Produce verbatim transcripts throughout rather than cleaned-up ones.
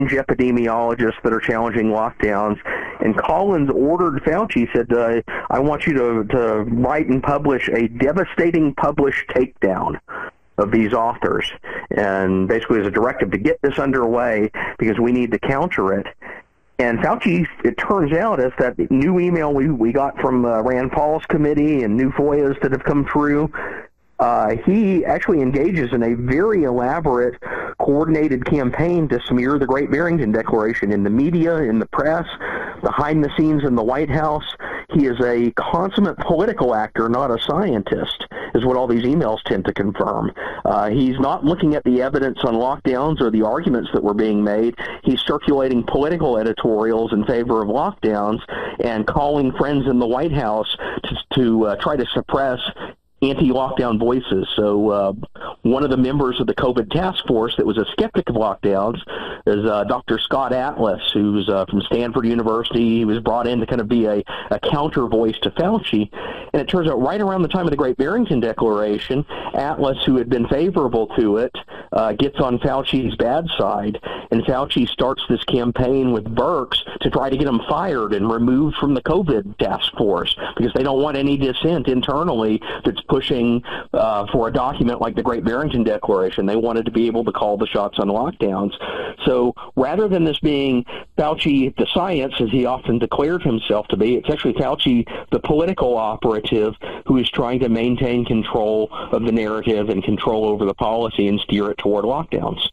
epidemiologists that are challenging lockdowns. And Collins ordered Fauci, said, uh, I want you to, to write and publish a devastating published takedown of these authors. And basically as a directive to get this underway because we need to counter it. And Fauci, it turns out, as that new email we, we got from uh, Rand Paul's committee and new F O I As that have come through, Uh, he actually engages in a very elaborate, coordinated campaign to smear the Great Barrington Declaration in the media, in the press, behind the scenes in the White House. He is a consummate political actor, not a scientist, is what all these emails tend to confirm. Uh, he's not looking at the evidence on lockdowns or the arguments that were being made. He's circulating political editorials in favor of lockdowns and calling friends in the White House to, to uh, try to suppress anti-lockdown voices. So uh, one of the members of the COVID task force that was a skeptic of lockdowns is uh, Doctor Scott Atlas, who's uh, from Stanford University. He was brought in to kind of be a, a counter voice to Fauci. And it turns out right around the time of the Great Barrington Declaration, Atlas, who had been favorable to it, uh, gets on Fauci's bad side. And Fauci starts this campaign with Birx to try to get him fired and removed from the COVID task force because they don't want any dissent internally that's pushing uh, for a document like the Great Barrington Declaration. They wanted to be able to call the shots on lockdowns. So rather than this being Fauci the science, as he often declared himself to be, it's actually Fauci the political operative who is trying to maintain control of the narrative and control over the policy and steer it toward lockdowns.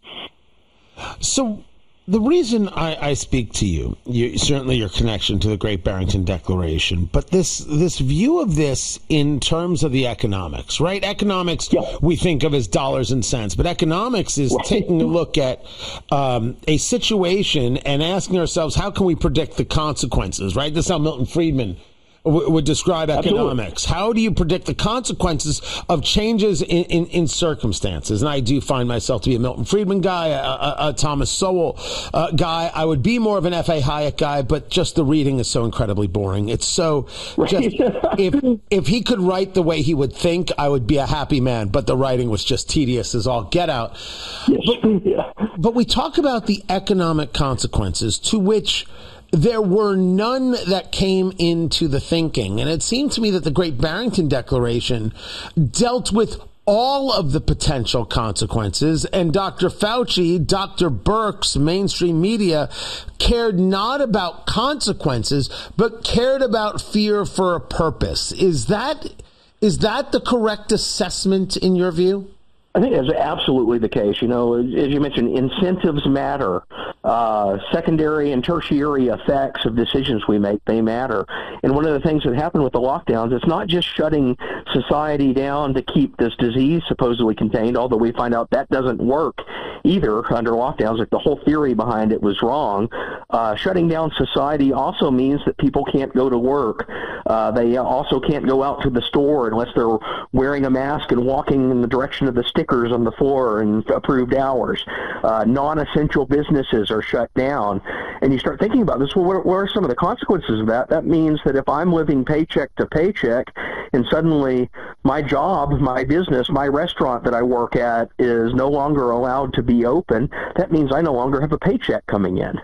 So the reason I, I speak to you, you, certainly your connection to the Great Barrington Declaration, but this this view of this in terms of the economics, right? Economics yeah. we think of as dollars and cents, but economics is right. taking a look at um, a situation and asking ourselves, how can we predict the consequences, right? This is how Milton Friedman would describe economics. Absolutely. How do you predict the consequences of changes in, in, in circumstances? And I do find myself to be a Milton Friedman guy, a, a, a Thomas Sowell uh, guy. I would be more of an F A Hayek guy, but just the reading is so incredibly boring. It's so right. just, if if he could write the way he would think, I would be a happy man. But the writing was just tedious as all get out. Yes. But, yeah. but we talk about the economic consequences to which there were none that came into the thinking. And it seemed to me that the Great Barrington Declaration dealt with all of the potential consequences. And Doctor Fauci, Doctor Birx, mainstream media cared not about consequences, but cared about fear for a purpose. Is that is that the correct assessment in your view? I think that's absolutely the case. You know, as you mentioned, incentives matter. Uh, secondary and tertiary effects of decisions we make, they matter. And one of the things that happened with the lockdowns, it's not just shutting society down to keep this disease supposedly contained, although we find out that doesn't work either under lockdowns. Like the whole theory behind it was wrong. Uh, shutting down society also means that people can't go to work. Uh, they also can't go out to the store unless they're wearing a mask and walking in the direction of the stickers on the floor and approved hours. Uh, non-essential businesses are shut down. And you start thinking about this, well, what, what are some of the consequences of that? That means that if I'm living paycheck to paycheck and suddenly my job, my business, my restaurant that I work at is no longer allowed to be open, that means I no longer have a paycheck coming in.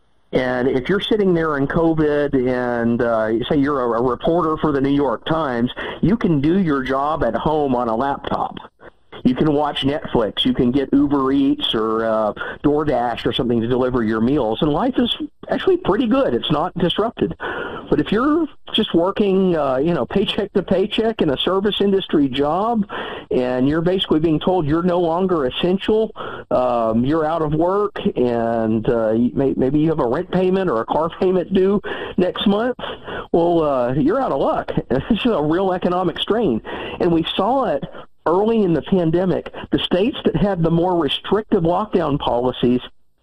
And if you're sitting there in COVID and uh, say you're a, a reporter for the New York Times, you can do your job at home on a laptop. You can watch Netflix. You can get Uber Eats or uh, DoorDash or something to deliver your meals. And life is actually pretty good. It's not disrupted. But if you're just working, uh, you know, paycheck to paycheck in a service industry job, and you're basically being told you're no longer essential, um, you're out of work, and uh, may, maybe you have a rent payment or a car payment due next month, well, uh, you're out of luck. This is a real economic strain. And we saw it early in the pandemic. The states that had the more restrictive lockdown policies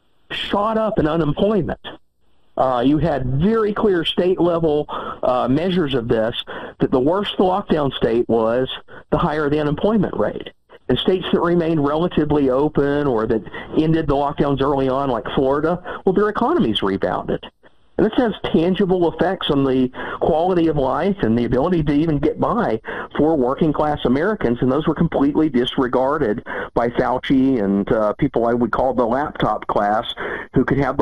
shot up in unemployment. Uh, you had very clear state-level uh, measures of this, that the worse the lockdown state was, the higher the unemployment rate. And states that remained relatively open or that ended the lockdowns early on, like Florida, well, their economies rebounded. And this has tangible effects on the quality of life and the ability to even get by for working class Americans, and those were completely disregarded by Fauci and uh, people I would call the laptop class, who could have